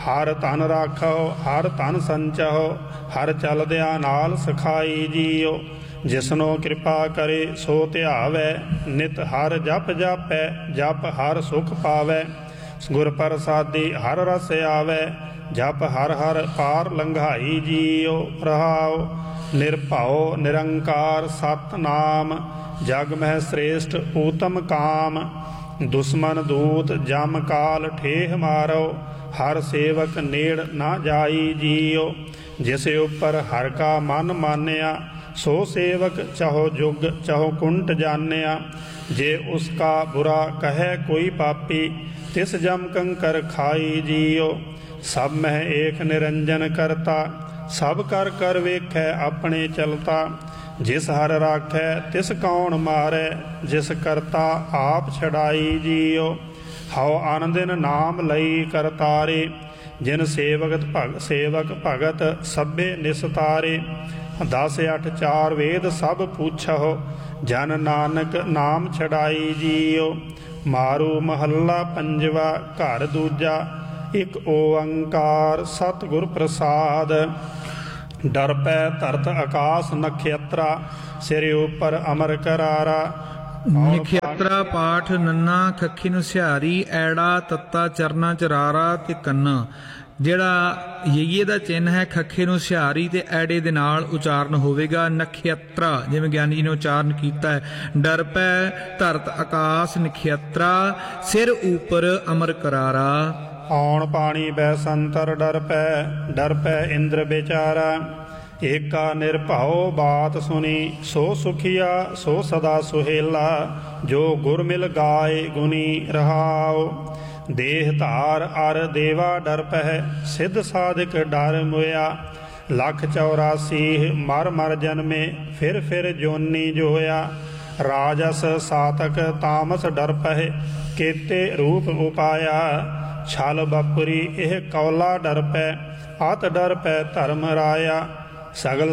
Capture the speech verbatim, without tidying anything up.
ਹਰ ਧਨ ਰਾਖੋ ਹਰ ਧਨ ਸੰਚਹੁ, ਹਰ ਚਲਦਿਆਂ ਨਾਲ ਸਖਾਈ ਜੀਓ। ਜਿਸਨੋ ਕਿਰਪਾ ਕਰੇ ਸੋ ਧਿਆਵੈ, ਨਿਤ ਹਰ ਜਪ ਜਾਪੈ, ਜਪ ਹਰ ਸੁਖ ਪਾਵੈ। ਗੁਰ ਪ੍ਰਸਾਦੀ ਹਰ ਰਸ ਆਵੈ, ਜਪ ਹਰ ਹਰ ਪਾਰ ਲੰਘਾਈ ਜੀਓ। ਰਹਾਉ ਨਿਰਭਉ ਨਿਰੰਕਾਰ ਸਤਿਨਾਮ, ਜਗ ਮਹਿ ਸ੍ਰੇਸ਼ਟ ਊਤਮ ਕਾਮ। ਦੁਸ਼ਮਨ ਦੂਤ ਜਮ ਕਾਲ ਠੇਹ ਮਾਰੋ, ਹਰ ਸੇਵਕ ਨੇੜ ਨਾ ਜਾਈ ਜੀਓ। ਜਿਸ ਉੱਪਰ ਹਰ ਕਾ ਮਨ ਮਾਨਿਆ, ਸੋ ਸੇਵਕ ਚਾਹੋ ਜੁਗ ਚਾਹੋ ਕੁੰਟ ਜਾਨਿਆ। ਜੇ ਉਸ ਕਾ ਬੁਰਾ ਕਹੈ ਕੋਈ ਪਾਪੀ, ਤਿਸ ਜਮ ਕੰਕਰ ਖਾਈ ਜੀਓ। ਸਭ ਮਹਿ ਏਕ ਨਿਰੰਜਨ ਕਰਤਾ, ਸਭ ਕਰ ਕਰ ਵੇਖੈ ਆਪਣੇ ਚਲਤਾ। ਜਿਸ ਹਰ ਰਾਖੈ ਤਿਸ ਕੌਣ ਮਾਰੈ, ਜਿਸ ਕਰਤਾ ਆਪ ਛਡਾਈ ਜੀਓ। ਹਉ ਆਨੰਦਿਨ ਨਾਮ ਲਈ ਕਰਤਾਰੇ, ਜਿਨ ਸੇਵਕ ਭਗ ਸੇਵਕ ਭਗਤ ਸਭੇ ਨਿਸਤਾਰੇ। ਦਸ ਅੱਠ ਚਾਰ ਵੇਦ ਸਭ ਪੁੱਛਹੁ, ਜਨ ਨਾਨਕ ਨਾਮ ਛਡਾਈ ਜੀਓ। ਮਾਰੂ ਮਹੱਲਾ ਪੰਜਵਾ ਘਰ ਦੂਜਾ, ਇਕ ਓੰਕਾਰ ਸਤਿਗੁਰ ਪ੍ਰਸਾਦ। ਡਰ ਪੈ ਧਰਤ ਆਕਾਸ ਨਖੇਤਰਾ, ਸਿਰ ਉੱਪਰ ਅਮਰ ਕਰਾਰਾ। ਨਖੇਤਰਾ ਪਾਠ ਨੰਨਾ ਖੱਖੀ ਨੂੰ ਸਿਹਾਰੀ, ਐੜਾ ਤੱਤਾ ਚਰਨਾ ਚਰਾਰਾ ਤੇ ਕੰਨਾ। ਜਿਹੜਾ ਯਈਏ ਦਾ ਚਿੰਨ੍ਹ ਹੈ ਖੱਖੇ ਨੂੰ ਸਿਹਾਰੀ ਤੇ ਐੜੇ ਦੇ ਨਾਲ ਉਚਾਰਨ ਹੋਵੇਗਾ ਨਖੇਤਰਾ, ਜਿਵੇਂ ਗਿਆਨੀ ਜੀ ਨੇ ਉਚਾਰਨ ਕੀਤਾ ਹੈ। ਡਰ ਪੈ ਧਰਤ ਆਕਾਸ ਨਖੇਤਰਾ, ਸਿਰ ਉੱਪਰ ਅਮਰ ਕਰਾਰਾ। ਆਉਣ ਪਾਣੀ ਬੈ ਸੰਤਰ ਡਰ ਪੈ, ਡਰ ਪੈ ਇੰਦਰ ਵਿਚਾਰਾ। ਏਕਾ ਨਿਰਭਉ ਬਾਤ ਸੁਣੀ, ਸੋ ਸੁਖੀਆ ਸੋ ਸਦਾ ਸੁਹੇਲਾ। ਜੋ ਗੁਰ ਮਿਲ ਗਾਏ ਗੁਣੀ ਰਹਾਉ, ਦੇਹ ਧਾਰ ਅਰ ਦੇਵਾ ਡਰ ਪਹਿ। ਸਿੱਧ ਸਾਧਕ ਡਰ ਮੁਇਆ, ਲੱਖ ਚੌਰਾਸੀ ਮਰ ਮਰ ਜਨਮੇ। ਫਿਰ ਫਿਰ ਜੋਨੀ ਜੋਇਆ, ਰਾਜਸ ਸਾਤਕ ਤਾਮਸ ਡਰ ਪਹਿ। ਕੇਤੇ ਰੂਪ ਉਪਾਇਆ, ਛਲ ਬਪੁਰੀ ਇਹ ਕੌਲਾ ਡਰ ਪੈ। ਅਤ ਡਰ ਪੈ ਧਰਮ ਰਾਇਆ, ਸਗਲ